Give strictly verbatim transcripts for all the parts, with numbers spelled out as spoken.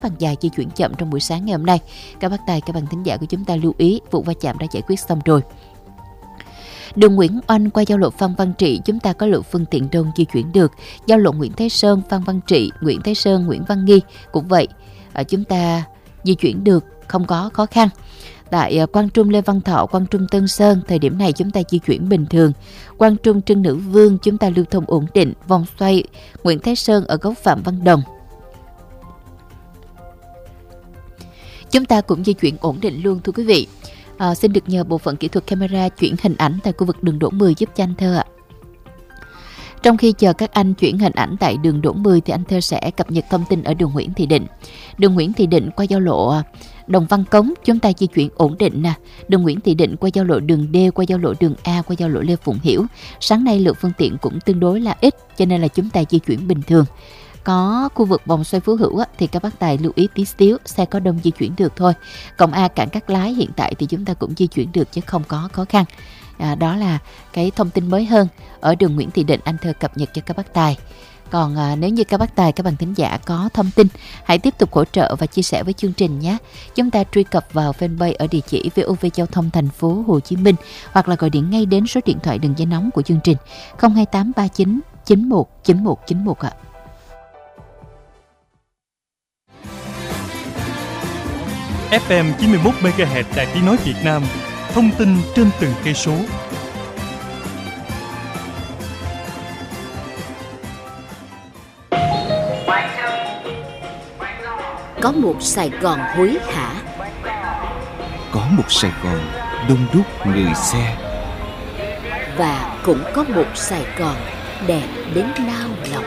phần dài di chuyển chậm trong buổi sáng ngày hôm nay. Các bác tài, các bạn thính giả của chúng ta lưu ý, vụ va chạm đã giải quyết xong rồi. Đường Nguyễn Oanh qua giao lộ Phan Văn Trị, chúng ta có lượng phương tiện đông di chuyển được. Giao lộ Nguyễn Thái Sơn, Phan Văn Trị, Nguyễn Thái Sơn, Nguyễn Văn Nghi cũng vậy, à, chúng ta di chuyển được, không có khó khăn. Tại Quang Trung Lê Văn Thọ, Quang Trung Tân Sơn, thời điểm này chúng ta di chuyển bình thường. Quang Trung Trưng Nữ Vương chúng ta lưu thông ổn định. Vòng xoay Nguyễn Thái Sơn ở góc Phạm Văn Đồng, chúng ta cũng di chuyển ổn định luôn thưa quý vị. À, xin được nhờ bộ phận kỹ thuật camera chuyển hình ảnh tại khu vực đường Đỗ mười giúp cho anh Thơ ạ. Trong khi chờ các anh chuyển hình ảnh tại đường Đỗ mười thì anh Thơ sẽ cập nhật thông tin ở đường Nguyễn Thị Định. Đường Nguyễn Thị Định qua giao lộ Đồng Văn Cống chúng ta di chuyển ổn định nè. Đường Nguyễn Thị Định qua giao lộ đường D, qua giao lộ đường A, qua giao lộ Lê Phụng Hiểu. Sáng nay lượng phương tiện cũng tương đối là ít cho nên là chúng ta di chuyển bình thường. Có khu vực vòng xoay Phú Hữu á, thì các bác tài lưu ý tí xíu, xe có đông di chuyển được thôi. Cổng A Cảng Cát Lái hiện tại thì chúng ta cũng di chuyển được chứ không có khó khăn. À, đó là cái thông tin mới hơn ở đường Nguyễn Thị Định anh Thơ cập nhật cho các bác tài. Còn à, nếu như các bác tài, các bạn thính giả có thông tin, hãy tiếp tục hỗ trợ và chia sẻ với chương trình nhé. Chúng ta truy cập vào fanpage ở địa chỉ vê o vê Giao thông Thành phố Hồ Chí Minh hoặc là gọi điện ngay đến số điện thoại đường dây nóng của chương trình không hai tám ba chín chín một chín một chín một ạ. ép em chín mươi mốt mê ga héc Đài Tiếng nói Việt Nam, thông tin trên từng cây số. Có một Sài Gòn hối hả, có một Sài Gòn đông đúc người xe, và cũng có một Sài Gòn đẹp đến nao lòng.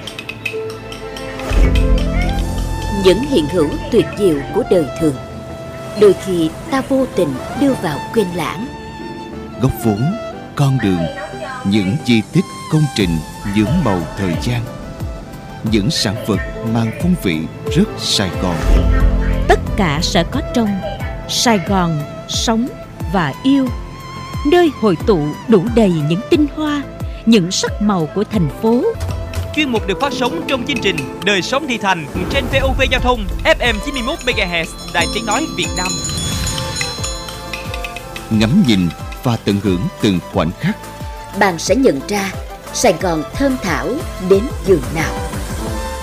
Những hiện hữu tuyệt diệu của đời thường, đôi khi ta vô tình đưa vào quên lãng. Góc phố, con đường, những di tích công trình nhuốm màu thời gian, những sản vật mang phong vị rất Sài Gòn. Tất cả sẽ có trong Sài Gòn sống và yêu, nơi hội tụ đủ đầy những tinh hoa, những sắc màu của thành phố. Chuyên mục được phát sóng trong chương trình Đời sống thị thành trên vê o vê Giao thông ép em chín mươi mốt mê ga héc Đài Tiếng nói Việt Nam. Ngắm nhìn và tận hưởng từng khoảnh khắc, Bạn sẽ nhận ra Sài Gòn thơm thảo đến giường nào.